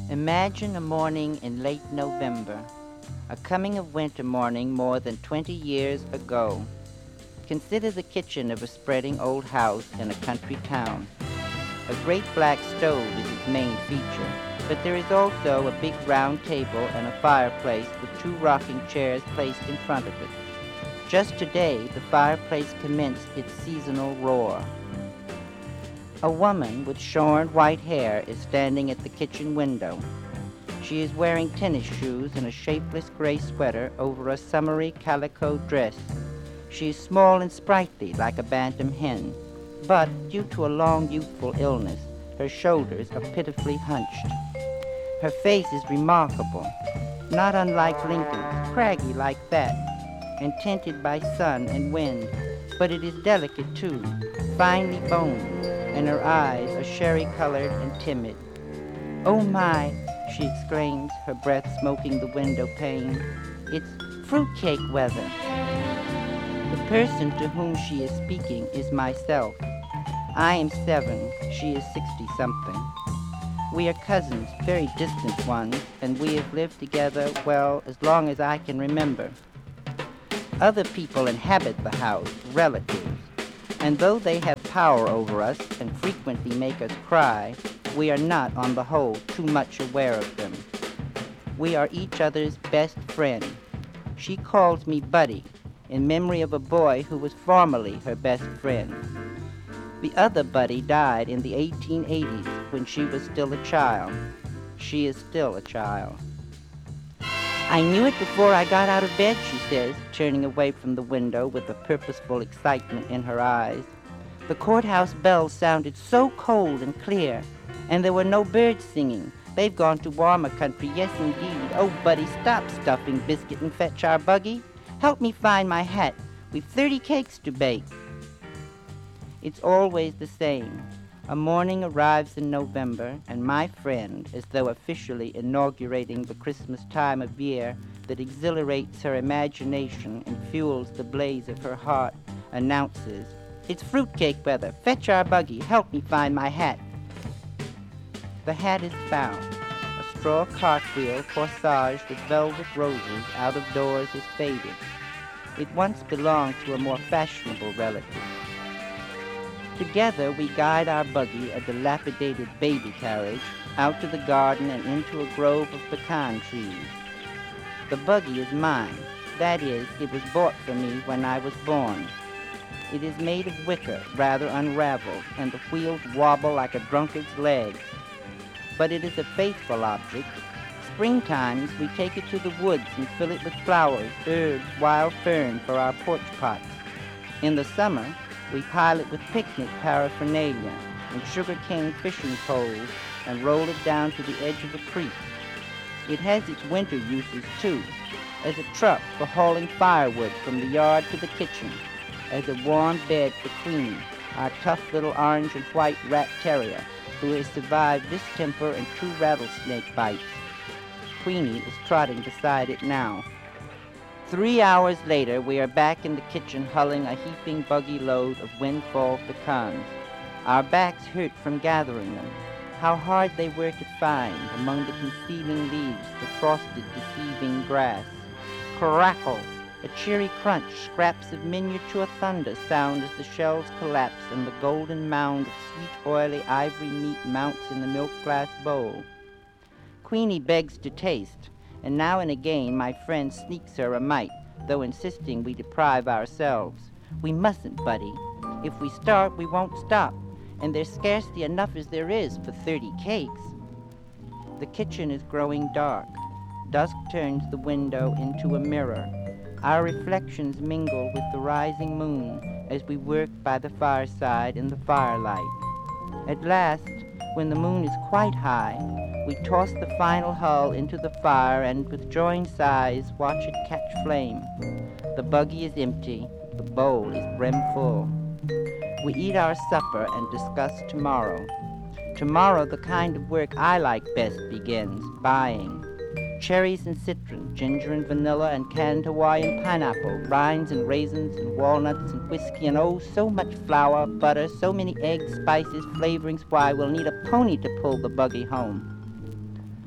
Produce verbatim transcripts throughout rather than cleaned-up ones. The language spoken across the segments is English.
Imagine a morning in late November, a coming of winter morning more than twenty years ago. Consider the kitchen of a spreading old house in a country town. A great black stove is its main feature, but there is also a big round table and a fireplace with two rocking chairs placed in front of it. Just today, the fireplace commenced its seasonal roar. A woman with shorn white hair is standing at the kitchen window. She is wearing tennis shoes and a shapeless gray sweater over a summery calico dress. She is small and sprightly like a bantam hen, but due to a long youthful illness, her shoulders are pitifully hunched. Her face is remarkable, not unlike Lincoln's, craggy like that, and tinted by sun and wind, but it is delicate too, finely boned, and her eyes are sherry-colored and timid. "Oh my," she exclaims, her breath smoking the window pane. "It's fruitcake weather." The person to whom she is speaking is myself. I am seven, she is sixty-something. We are cousins, very distant ones, and we have lived together, well, as long as I can remember. Other people inhabit the house, relatives, and though they have power over us and frequently make us cry, we are not, on the whole, too much aware of them. We are each other's best friend. She calls me Buddy, in memory of a boy who was formerly her best friend. The other Buddy died in the eighteen eighties when she was still a child. She is still a child. "I knew it before I got out of bed," she says, turning away from the window with a purposeful excitement in her eyes. "The courthouse bells sounded so cold and clear, and there were no birds singing. They've gone to warmer country, yes indeed. Oh, Buddy, stop stuffing biscuit and fetch our buggy. Help me find my hat. We've thirty cakes to bake." It's always the same. A morning arrives in November, and my friend, as though officially inaugurating the Christmas time of year that exhilarates her imagination and fuels the blaze of her heart, announces, "It's fruitcake weather. Fetch our buggy. Help me find my hat." The hat is found. A straw cartwheel corsaged with velvet roses out of doors is faded. It once belonged to a more fashionable relative. Together we guide our buggy, a dilapidated baby carriage, out to the garden and into a grove of pecan trees. The buggy is mine. That is, it was bought for me when I was born. It is made of wicker, rather unraveled, and the wheels wobble like a drunkard's legs. But it is a faithful object. Springtimes we take it to the woods and fill it with flowers, herbs, wild fern for our porch pots. In the summer, we pile it with picnic paraphernalia and sugarcane fishing poles and roll it down to the edge of a creek. It has its winter uses too, as a truck for hauling firewood from the yard to the kitchen, as a warm bed for Queenie, our tough little orange and white rat terrier, who has survived distemper and two rattlesnake bites. Queenie is trotting beside it now. Three hours later, we are back in the kitchen hulling a heaping buggy load of windfall pecans. Our backs hurt from gathering them. How hard they were to find among the concealing leaves, the frosted, deceiving grass. Crackle! A cheery crunch, scraps of miniature thunder sound as the shells collapse and the golden mound of sweet, oily ivory meat mounts in the milk glass bowl. Queenie begs to taste, and now and again my friend sneaks her a mite, though insisting we deprive ourselves. We mustn't, Buddy. If we start, we won't stop, and there's scarcely enough as there is for thirty cakes. The kitchen is growing dark. Dusk turns the window into a mirror. Our reflections mingle with the rising moon as we work by the fireside in the firelight. At last, when the moon is quite high, we toss the final hull into the fire and, with joined sighs, watch it catch flame. The buggy is empty. The bowl is brimful. We eat our supper and discuss tomorrow. Tomorrow the kind of work I like best begins, buying. Cherries and citron, ginger and vanilla and canned Hawaiian pineapple, rinds and raisins and walnuts and whiskey and oh, so much flour, butter, so many eggs, spices, flavorings, why, we'll need a pony to pull the buggy home.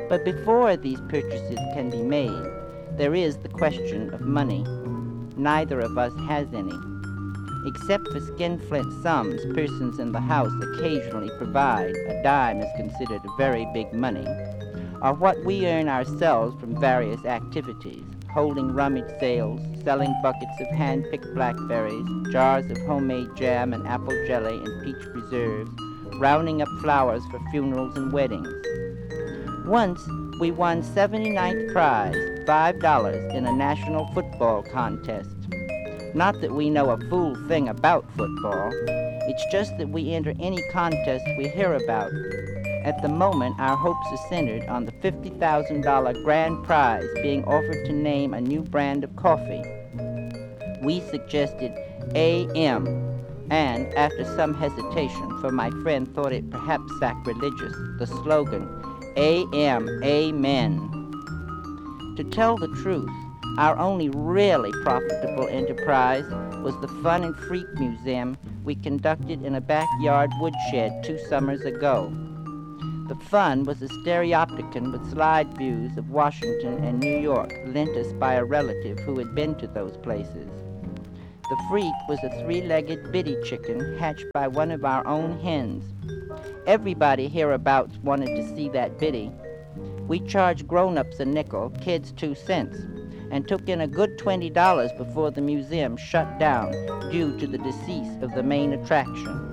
But before these purchases can be made, there is the question of money. Neither of us has any. Except for skinflint sums persons in the house occasionally provide, a dime is considered very big money, or what we earn ourselves from various activities, holding rummage sales, selling buckets of hand-picked blackberries, jars of homemade jam and apple jelly and peach preserves, rounding up flowers for funerals and weddings. Once we won seventy-ninth prize, five dollars, in a national football contest. Not that we know a fool thing about football. It's just that we enter any contest we hear about. At the moment, our hopes are centered on the fifty thousand dollars grand prize being offered to name a new brand of coffee. We suggested A M, and after some hesitation, for my friend thought it perhaps sacrilegious, the slogan, A M, Amen. To tell the truth, our only really profitable enterprise was the Fun and Freak Museum we conducted in a backyard woodshed two summers ago. The Fun was a stereopticon with slide views of Washington and New York, lent us by a relative who had been to those places. The Freak was a three-legged bitty chicken hatched by one of our own hens. Everybody hereabouts wanted to see that bitty. We charged grown-ups a nickel, kids two cents, and took in a good twenty dollars before the museum shut down due to the decease of the main attraction.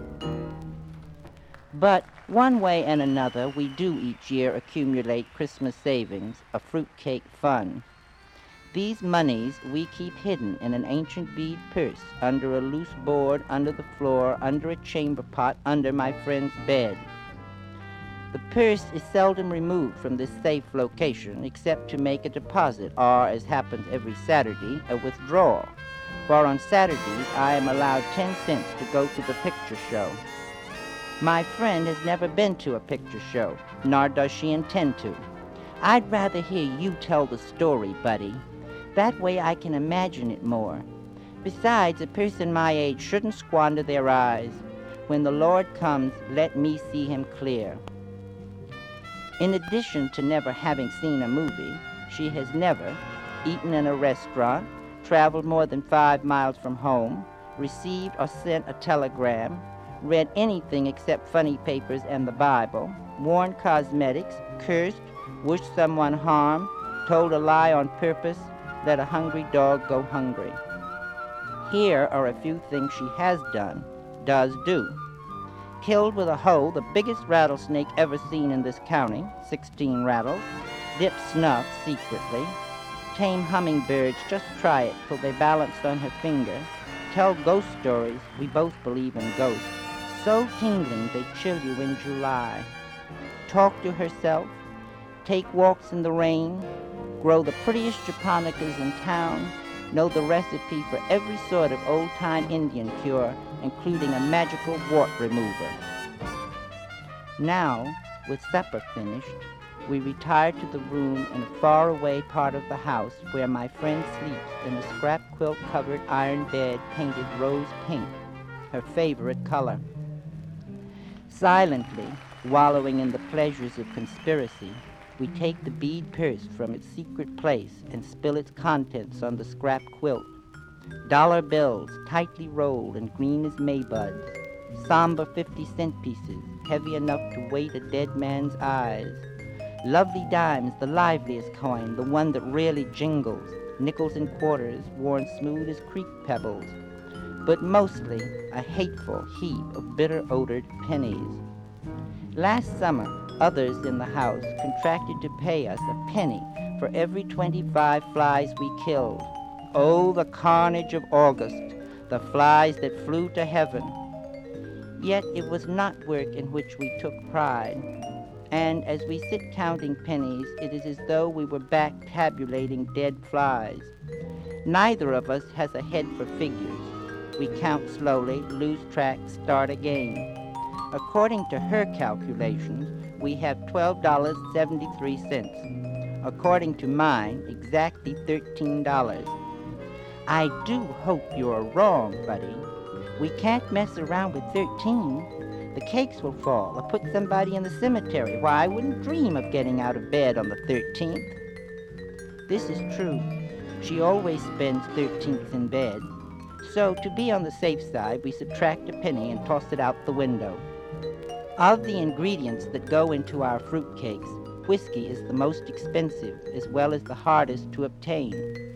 But one way and another, we do each year accumulate Christmas savings, a fruitcake fund. These monies we keep hidden in an ancient bead purse, under a loose board, under the floor, under a chamber pot, under my friend's bed. The purse is seldom removed from this safe location except to make a deposit or, as happens every Saturday, a withdrawal. For on Saturdays I am allowed ten cents to go to the picture show. My friend has never been to a picture show, nor does she intend to. I'd rather hear you tell the story, buddy. That way I can imagine it more. Besides, a person my age shouldn't squander their eyes. When the Lord comes, let me see him clear. In addition to never having seen a movie, she has never eaten in a restaurant, traveled more than five miles from home, received or sent a telegram, read anything except funny papers and the Bible, worn cosmetics, cursed, wished someone harm, told a lie on purpose, let a hungry dog go hungry. Here are a few things she has done, does do. Killed with a hoe the biggest rattlesnake ever seen in this county, sixteen rattles, dip snuff secretly, tame hummingbirds, just try it till they balanced on her finger, tell ghost stories, we both believe in ghosts, so tingling they chill you in July, talk to herself, take walks in the rain, grow the prettiest japonicas in town, know the recipe for every sort of old-time Indian cure, including a magical wart remover. Now, with supper finished, we retire to the room in a faraway part of the house where my friend sleeps in a scrap quilt-covered iron bed painted rose pink, her favorite color. Silently, wallowing in the pleasures of conspiracy, we take the bead purse from its secret place and spill its contents on the scrap quilt. Dollar bills, tightly rolled and green as maybuds. Somber fifty-cent pieces, heavy enough to weight a dead man's eyes. Lovely dimes, the liveliest coin, the one that really jingles. Nickels and quarters, worn smooth as creek pebbles. But mostly a hateful heap of bitter-odored pennies. Last summer, others in the house contracted to pay us a penny for every twenty-five flies we killed. Oh, the carnage of August, the flies that flew to heaven. Yet it was not work in which we took pride. And as we sit counting pennies, it is as though we were back tabulating dead flies. Neither of us has a head for figures. We count slowly, lose track, start again. According to her calculations, we have twelve dollars and seventy-three cents. According to mine, exactly thirteen dollars. I do hope you're wrong, buddy. We can't mess around with thirteen. The cakes will fall, or put somebody in the cemetery. Why, I wouldn't dream of getting out of bed on the thirteenth. This is true. She always spends thirteenths in bed. So, to be on the safe side, we subtract a penny and toss it out the window. Of the ingredients that go into our fruitcakes, whiskey is the most expensive, as well as the hardest to obtain.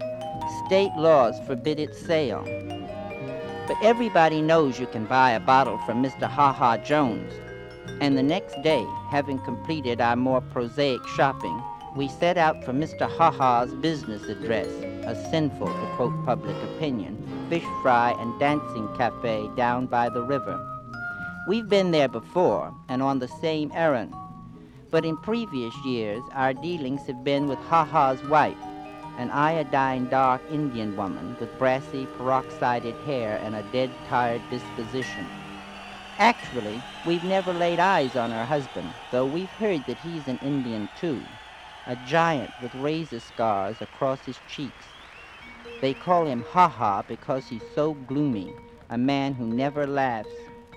State laws forbid its sale. But everybody knows you can buy a bottle from Mister Ha Ha Jones. And the next day, having completed our more prosaic shopping, we set out for Mister Ha Ha's business address, a sinful, to quote public opinion, fish fry and dancing cafe down by the river. We've been there before and on the same errand. But in previous years, our dealings have been with Ha Ha's wife, an iodine dark Indian woman with brassy, peroxided hair and a dead tired disposition. Actually, we've never laid eyes on her husband, though we've heard that he's an Indian too, a giant with razor scars across his cheeks. They call him Ha Ha because he's so gloomy, a man who never laughs.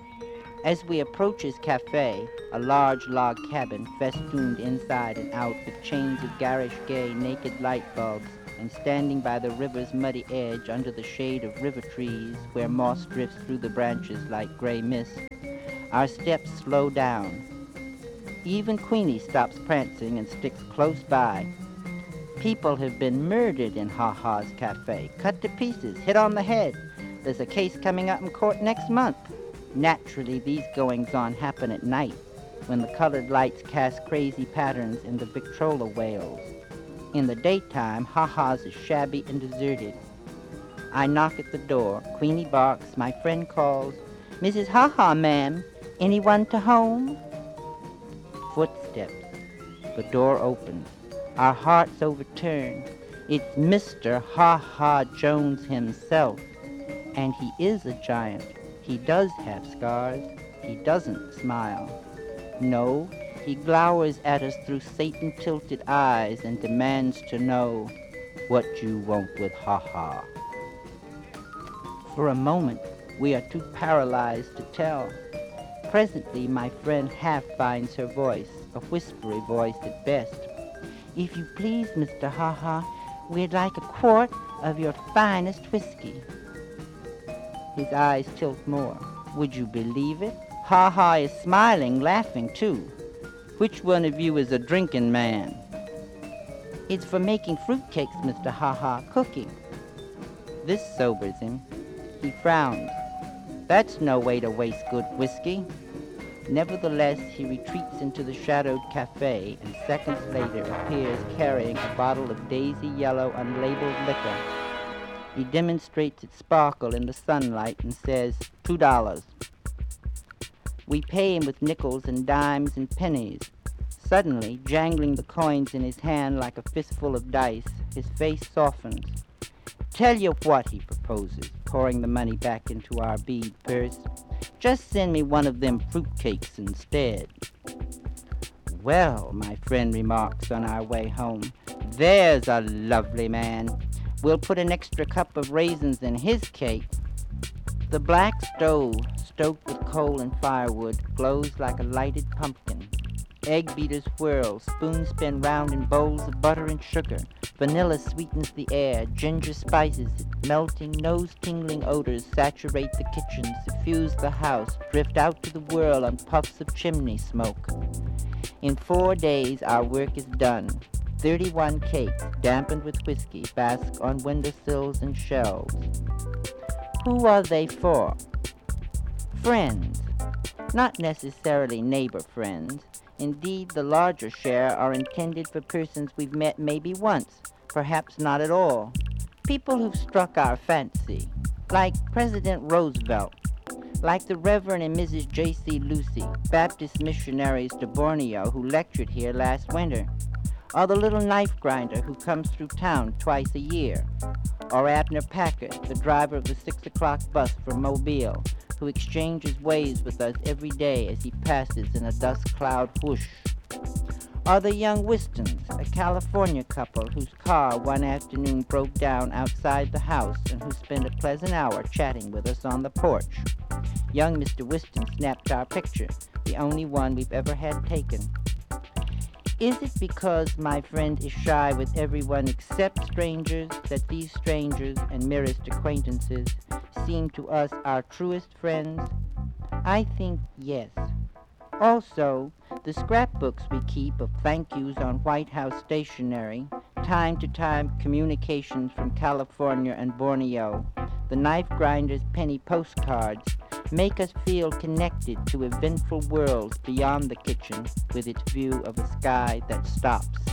As we approach his cafe, a large log cabin festooned inside and out with chains of garish gay naked light bulbs, and standing by the river's muddy edge under the shade of river trees where moss drifts through the branches like gray mist, our steps slow down. Even Queenie stops prancing and sticks close by. People have been murdered in Ha Ha's cafe, cut to pieces, hit on the head. There's a case coming up in court next month. Naturally, these goings-on happen at night, when the colored lights cast crazy patterns in the Victrola whales. In the daytime, Ha Ha's is shabby and deserted. I knock at the door. Queenie barks. My friend calls, "Missus Ha Ha, ma'am. Anyone to home?" Footsteps. The door opens. Our hearts overturn. It's Mister Ha Ha Jones himself. And he is a giant. He does have scars. He doesn't smile. No, he glowers at us through Satan-tilted eyes and demands to know what you want with Ha Ha. For a moment, we are too paralyzed to tell. Presently, my friend half finds her voice, a whispery voice at best. "If you please, Mister Ha Ha, we'd like a quart of your finest whiskey." His eyes tilt more. Would you believe it? Ha Ha is smiling, laughing too. "Which one of you is a drinking man?" "It's for making fruitcakes, Mister Ha Ha, cooking." This sobers him. He frowns. That's no way to waste good whiskey. Nevertheless, he retreats into the shadowed cafe and seconds later appears carrying a bottle of daisy yellow unlabeled liquor. He demonstrates its sparkle in the sunlight and says, two dollars. We pay him with nickels and dimes and pennies. Suddenly, jangling the coins in his hand like a fistful of dice, his face softens. "Tell you what," he proposes, pouring the money back into our bead purse. "Just send me one of them fruitcakes instead." "Well," my friend remarks on our way home, "there's a lovely man. We'll put an extra cup of raisins in his cake." The black stove, stoked with coal and firewood, glows like a lighted pumpkin. Egg beaters whirl, spoons spin round in bowls of butter and sugar. Vanilla sweetens the air, ginger spices it. Melting, nose-tingling odors saturate the kitchen, suffuse the house, drift out to the world on puffs of chimney smoke. In four days our work is done. Thirty-one cakes, dampened with whiskey, bask on windowsills and shelves. Who are they for? Friends. Not necessarily neighbor friends. Indeed, the larger share are intended for persons we've met maybe once, perhaps not at all. People who've struck our fancy, like President Roosevelt, like the Reverend and Missus J C Lucy, Baptist missionaries to Borneo who lectured here last winter, or the little knife grinder who comes through town twice a year, or Abner Packard, the driver of the six o'clock bus from Mobile, who exchanges ways with us every day as he passes in a dust cloud whoosh. Or the young Wistons, a California couple whose car one afternoon broke down outside the house and who spent a pleasant hour chatting with us on the porch. Young Mister Whiston snapped our picture, the only one we've ever had taken. Is it because my friend is shy with everyone except strangers that these strangers and merest acquaintances seem to us our truest friends? I think yes. Also, the scrapbooks we keep of thank yous on White House stationery, time-to-time communications from California and Borneo, the knife grinder's penny postcards, make us feel connected to eventful worlds beyond the kitchen with its view of a sky that stops.